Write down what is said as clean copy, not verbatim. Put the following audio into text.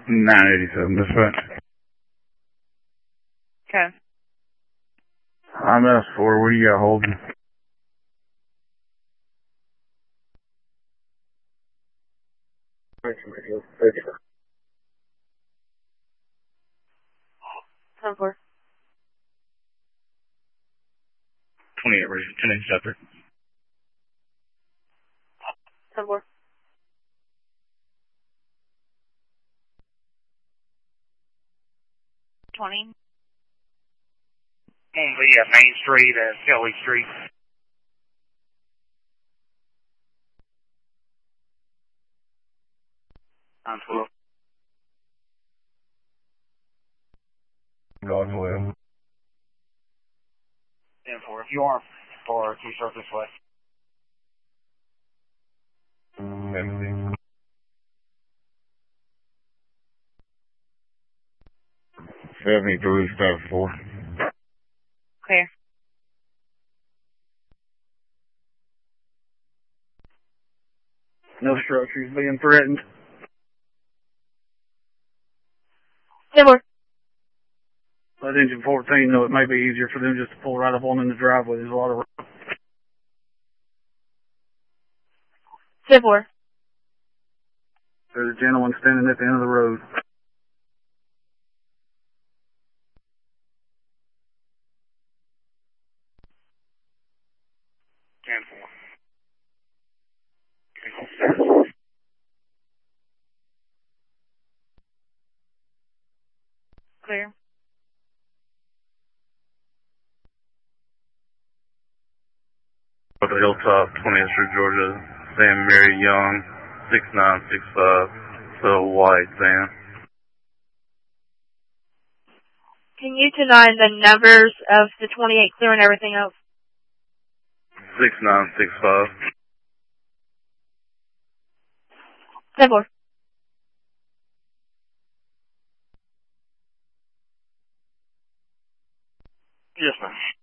987, dispatch. Okay. I'm S4, what do you got holding? Ten four. 28, ready, 10 interceptor. 10-4. Yeah, Main Street and Kelly Street. I'm 12. Godwin. 10-4, if you are for two start this way. Anything. 73, step 4. Clear. No structures being threatened. 10-4. Let engine 14 know it may be easier for them just to pull right up on in the driveway. There's a lot of 10-4. There's a gentleman standing at the end of the road. Clear. At the Hilltop, 20th Street, Georgia. Sam Mary Young, 6965. So white van. Can you deny the numbers of the 28 clear and everything else? 6965. 10-4. Yes, ma'am.